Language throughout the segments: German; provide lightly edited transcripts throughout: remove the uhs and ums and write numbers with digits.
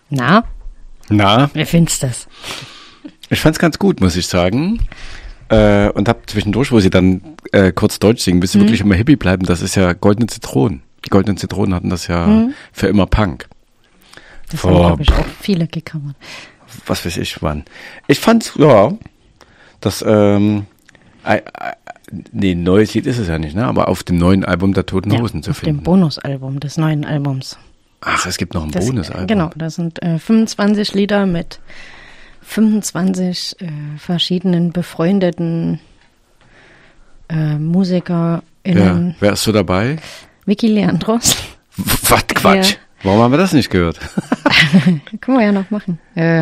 Na? Na? Wie findest du das? Ich fand's ganz gut, muss ich sagen. Und hab zwischendurch, wo sie dann kurz Deutsch singen, bis sie wirklich immer hippie bleiben, das ist ja Goldene Zitronen. Die Goldenen Zitronen hatten das ja für immer Punk. Das haben, glaube ich, auch viele gecovert. Was weiß ich wann. Ich fand's, ja, das, neues Lied ist es ja nicht, ne? Aber auf dem neuen Album der Toten Hosen zu finden. Auf dem Bonusalbum des neuen Albums. Ach, es gibt noch ein Bonusalbum. Genau, das sind 25 Lieder mit 25 verschiedenen befreundeten MusikerInnen. Ja. Wer ist so dabei? Vicky Leandros. Was Quatsch. Ja. Warum haben wir das nicht gehört? Können wir ja noch machen.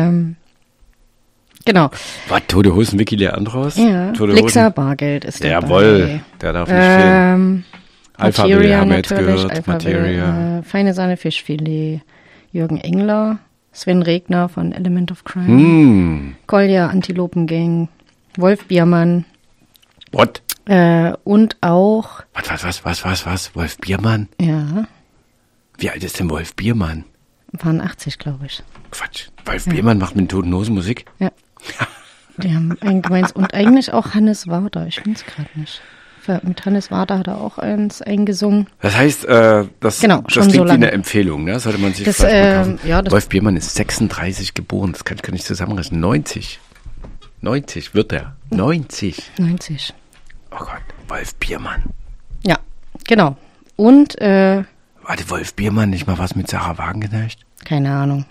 Genau. Was, Tote Hosen, Vicky Leandros? Ja. Lixa Bargeld ist dabei. Jawohl, der darf nicht fehlen. Alphabet haben wir jetzt gehört. Materia. Feine Sahne Fischfilet. Jürgen Engler. Sven Regner von Element of Crime. Kolja Antilopengang. Wolf Biermann. What? Und auch... Was? Wolf Biermann? Ja. Wie alt ist denn Wolf Biermann? Waren 80, glaube ich. Quatsch. Wolf Biermann macht mit Toten Hosen Musik? Ja. Die haben einen gemeint. Und eigentlich auch Hannes Wader. Ich finde es gerade nicht. Mit Hannes Wader hat er auch eins eingesungen. Das heißt, das klingt so wie eine Empfehlung, ne? Sollte man sich vielleicht mal kaufen. Wolf Biermann ist 36 geboren, das kann ich nicht zusammenrechnen. 90 wird er. 90. Oh Gott, Wolf Biermann. Ja, genau. Und, warte, Wolf Biermann nicht mal was mit Sarah Wagenknecht? Keine Ahnung.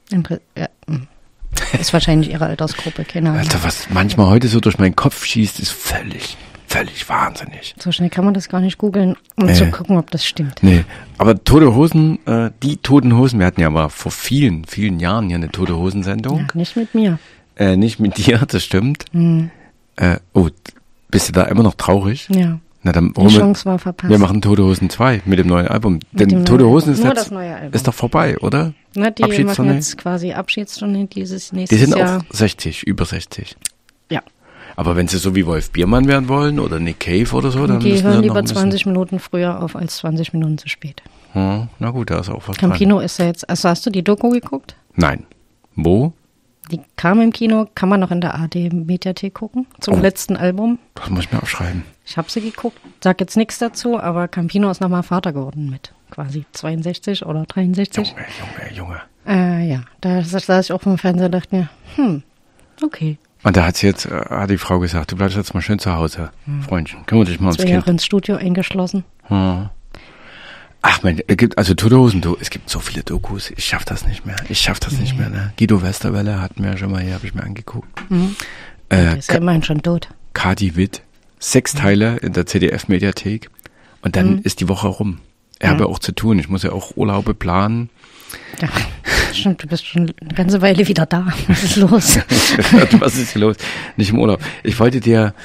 Ist wahrscheinlich ihre Altersgruppe, keine Ahnung. Alter, was manchmal heute so durch meinen Kopf schießt, ist völlig wahnsinnig. So schnell kann man das gar nicht googeln, um zu gucken, ob das stimmt. Nee, aber Tote Hosen, die Toten Hosen, wir hatten ja mal vor vielen, vielen Jahren hier eine Tote Hosen-Sendung. Ja, nicht mit mir. Nicht mit dir, das stimmt. Bist du da immer noch traurig? Ja. Na, dann die Chance war verpasst. Wir machen Tote Hosen 2 mit dem neuen Album. Denn Tote Hosen ist jetzt, ist doch vorbei, oder? Na, die machen jetzt quasi Abschiedsstunde dieses nächstes Jahr. Die sind Jahr. auch 60, über 60. Ja. Aber wenn sie so wie Wolf Biermann werden wollen oder Nick Cave oder so, dann die müssen hören sie lieber noch 20 Minuten früher auf als 20 Minuten zu spät. Na gut, da ist auch was Campino ist ja jetzt, also hast du die Doku geguckt? Nein. Wo? Die kam im Kino, kann man noch in der ARD-Mediathek gucken, zum letzten Album. Das muss ich mir aufschreiben. Ich habe sie geguckt, sag jetzt nichts dazu, aber Campino ist nochmal Vater geworden mit quasi 62 oder 63. Junge. Ja, da saß ich auch vom Fernseher und dachte mir, okay. Und da hat die Frau gesagt, du bleibst jetzt mal schön zu Hause, Freundchen. Kümmere dich mal ums Kind. 2 Jahre ins Studio eingeschlossen. Ach man, Tote Hosen, es gibt so viele Dokus, ich schaff das nicht mehr. Ne? Guido Westerwelle hat mir schon mal hier, habe ich mir angeguckt. Der ist ja immerhin schon tot. Kadi Witt, 6 Teile in der ZDF-Mediathek und dann ist die Woche rum. Ich habe ja auch zu tun, ich muss ja auch Urlaube planen. Ja, stimmt, du bist schon eine ganze Weile wieder da. Was ist los? Was ist hier los? Nicht im Urlaub. Ich wollte dir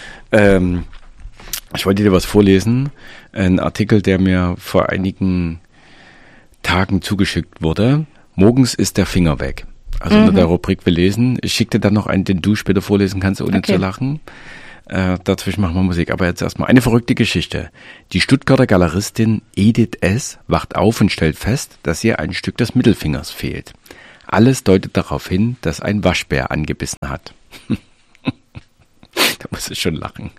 was vorlesen. Ein Artikel, der mir vor einigen Tagen zugeschickt wurde. Morgens ist der Finger weg. Also unter der Rubrik wir lesen. Ich schicke dir dann noch einen, den du später vorlesen kannst, ohne zu lachen. Dazwischen machen wir Musik. Aber jetzt erstmal eine verrückte Geschichte. Die Stuttgarter Galeristin Edith S. wacht auf und stellt fest, dass ihr ein Stück des Mittelfingers fehlt. Alles deutet darauf hin, dass ein Waschbär angebissen hat. Da muss ich schon lachen.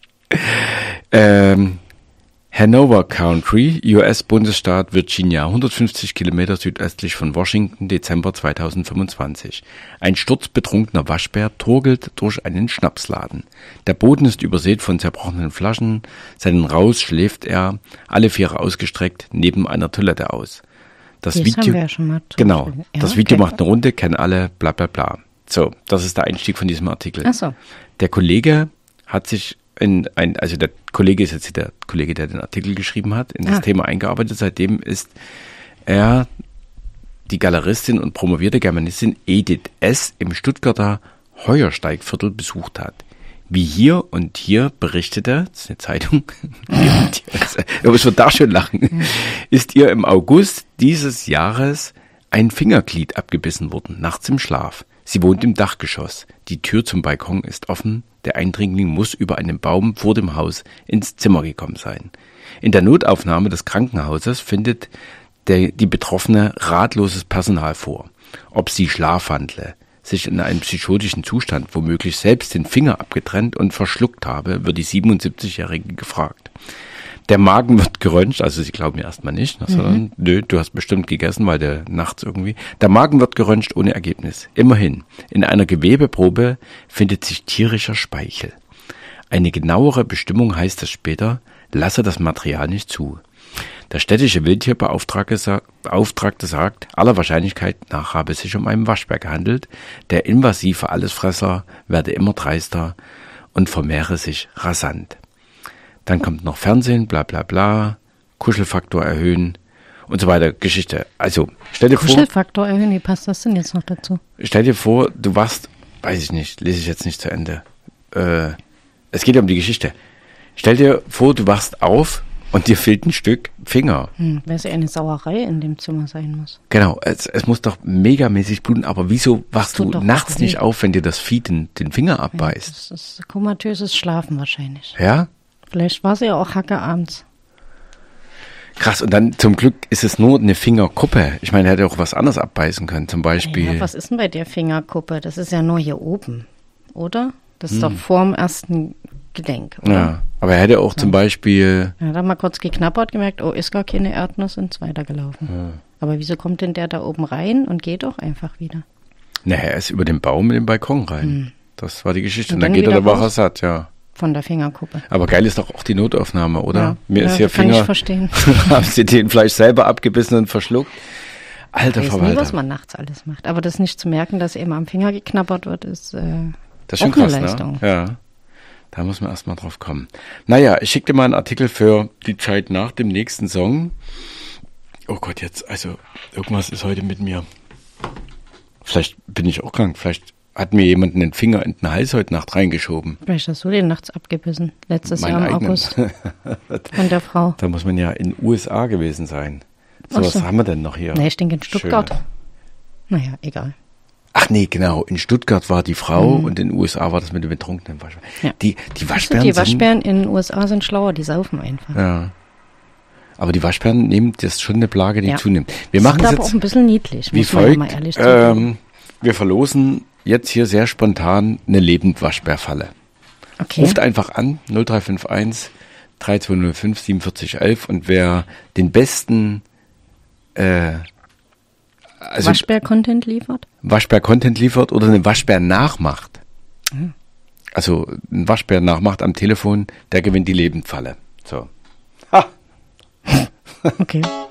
Hanover County, US-Bundesstaat Virginia, 150 Kilometer südöstlich von Washington, Dezember 2025. Ein sturzbetrunkener Waschbär torkelt durch einen Schnapsladen. Der Boden ist übersät von zerbrochenen Flaschen. Seinen Raus schläft er, alle Viere ausgestreckt, neben einer Toilette aus. Das Video, haben wir ja schon mal genau, ja, das Video macht eine Runde, kennen alle, bla bla bla. So, das ist der Einstieg von diesem Artikel. Ach so. Der Kollege hat sich der Kollege ist jetzt der Kollege, der den Artikel geschrieben hat, in das Thema eingearbeitet. Seitdem ist er die Galeristin und promovierte Germanistin Edith S. im Stuttgarter Heuersteigviertel besucht hat. Wie hier und hier berichtete, das ist eine Zeitung, aber ich würde da schon lachen, ist ihr im August dieses Jahres ein Fingerglied abgebissen worden, nachts im Schlaf. Sie wohnt im Dachgeschoss. Die Tür zum Balkon ist offen. Der Eindringling muss über einen Baum vor dem Haus ins Zimmer gekommen sein. In der Notaufnahme des Krankenhauses findet die Betroffene ratloses Personal vor. Ob sie schlafwandle, sich in einem psychotischen Zustand womöglich selbst den Finger abgetrennt und verschluckt habe, wird die 77-Jährige gefragt. Der Magen wird geröntgt, also sie glauben mir erstmal nicht, sondern nö, du hast bestimmt gegessen, weil der nachts irgendwie. Der Magen wird geröntgt ohne Ergebnis. Immerhin, in einer Gewebeprobe findet sich tierischer Speichel. Eine genauere Bestimmung heißt es später, lasse das Material nicht zu. Der städtische Wildtierbeauftragte sagt, aller Wahrscheinlichkeit nach habe es sich um einen Waschbär gehandelt. Der invasive Allesfresser werde immer dreister und vermehre sich rasant. Dann kommt noch Fernsehen, bla bla bla, Kuschelfaktor erhöhen und so weiter. Geschichte. Also stell dir vor. Kuschelfaktor erhöhen, wie passt das denn jetzt noch dazu? Stell dir vor, du wachst, weiß ich nicht, lese ich jetzt nicht zu Ende. Es geht ja um die Geschichte. Stell dir vor, du wachst auf und dir fehlt ein Stück Finger. Weil es ja eine Sauerei in dem Zimmer sein muss. Genau, es muss doch megamäßig bluten, aber wieso wachst du nachts nicht auf, wenn dir das Vieh den Finger abbeißt? Ja, das ist komatöses Schlafen wahrscheinlich. Ja? Vielleicht war sie ja auch Hacke abends. Krass, und dann zum Glück ist es nur eine Fingerkuppe. Ich meine, er hätte auch was anderes abbeißen können, zum Beispiel. Ja, was ist denn bei der Fingerkuppe? Das ist ja nur hier oben, oder? Das ist doch vorm ersten Gelenk, oder? Ja, aber er hätte auch zum Beispiel... Er hat dann mal kurz geknabbert, gemerkt, oh, ist gar keine Erdnuss und ist weitergelaufen. Ja. Aber wieso kommt denn der da oben rein und geht doch einfach wieder? Naja, er ist über den Baum in den Balkon rein. Das war die Geschichte. Und dann geht er, da war er satt, ja. Von der Fingerkuppe. Aber geil ist doch auch die Notaufnahme, oder? Ja, Mir ist hier kann Finger... ich verstehen. Haben sie den vielleicht selber abgebissen und verschluckt? Alter Verwalter. Ich weiß nie, was man nachts alles macht. Aber das nicht zu merken, dass eben am Finger geknabbert wird, ist das ist schon auch krass, eine Leistung. Ne? Ja, da muss man erstmal drauf kommen. Naja, ich schicke dir mal einen Artikel für die Zeit nach dem nächsten Song. Oh Gott, jetzt, also irgendwas ist heute mit mir. Vielleicht bin ich auch krank, vielleicht hat mir jemand einen Finger in den Hals heute Nacht reingeschoben. Vielleicht hast du den nachts abgebissen, letztes Jahr im August. Von der Frau. Da muss man ja in den USA gewesen sein. So, was haben wir denn noch hier? Nee, ich denke in Stuttgart. Schöne. Naja, egal. Ach nee, genau. In Stuttgart war die Frau und in den USA war das mit dem betrunkenen Waschbären. Ja. Die Waschbären die Waschbären in den USA sind schlauer, die saufen einfach. Ja. Aber die Waschbären nehmen, das ist schon eine Plage, die zunimmt. Wir machen es jetzt auch ein bisschen niedlich, wie folgt. Mal ehrlich wir verlosen jetzt hier sehr spontan eine Lebendwaschbärfalle. Okay. Ruft einfach an, 0351 3205 4711 und wer den besten Waschbär-Content liefert? Waschbär-Content liefert oder einen Waschbär nachmacht. Also einen Waschbär nachmacht am Telefon, der gewinnt die Lebendfalle. So. Ha! Okay.